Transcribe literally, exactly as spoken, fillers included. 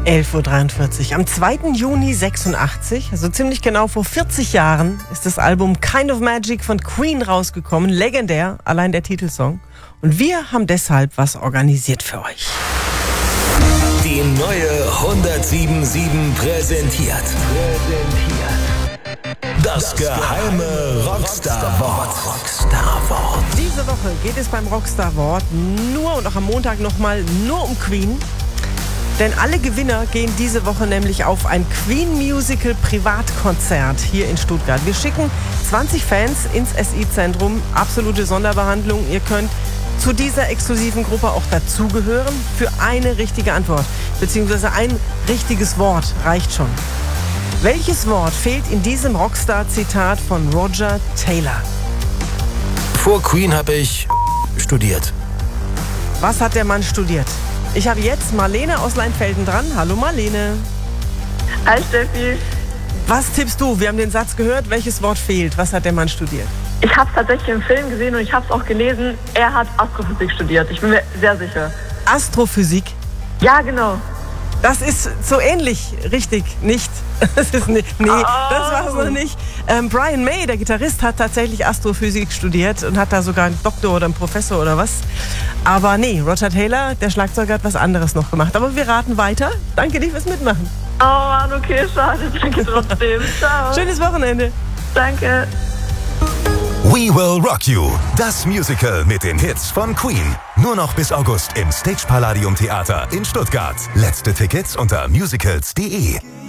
elf Uhr dreiundvierzig. Am zweiten Juni sechsundachtzig, also ziemlich genau vor vierzig Jahren, ist das Album Kind of Magic von Queen rausgekommen. Legendär, allein der Titelsong. Und wir haben deshalb was organisiert für euch. Die neue hundertsieben Komma sieben präsentiert. Präsentiert. Das geheime Rockstar-Wort. Rockstar-Wort. Diese Woche geht es beim Rockstar-Wort nur und auch am Montag nochmal nur um Queen. Denn alle Gewinner gehen diese Woche nämlich auf ein Queen-Musical-Privatkonzert hier in Stuttgart. Wir schicken zwanzig Fans ins S I-Zentrum. Absolute Sonderbehandlung. Ihr könnt zu dieser exklusiven Gruppe auch dazugehören für eine richtige Antwort. Beziehungsweise ein richtiges Wort reicht schon. Welches Wort fehlt in diesem Rockstar-Zitat von Roger Taylor? Vor Queen habe ich studiert. Was hat der Mann studiert? Ich habe jetzt Marlene aus Leinfelden dran. Hallo Marlene. Hi Steffi. Was tippst du? Wir haben den Satz gehört. Welches Wort fehlt? Was hat der Mann studiert? Ich habe es tatsächlich im Film gesehen und ich habe es auch gelesen. Er hat Astrophysik studiert. Ich bin mir sehr sicher. Astrophysik? Ja, genau. Das ist so ähnlich. Richtig, nicht. Das ist nicht. Nee, oh. das war es noch nicht. Ähm, Brian May, der Gitarrist, hat tatsächlich Astrophysik studiert und hat da sogar einen Doktor oder einen Professor oder was. Aber nee, Roger Taylor, der Schlagzeuger, hat was anderes noch gemacht. Aber wir raten weiter. Danke dir fürs Mitmachen. Oh Mann, okay, schade. Danke trotzdem. Ciao. Schönes Wochenende. Danke. We Will Rock You, das Musical mit den Hits von Queen. Nur noch bis August im Stage Palladium Theater in Stuttgart. Letzte Tickets unter musicals punkt de.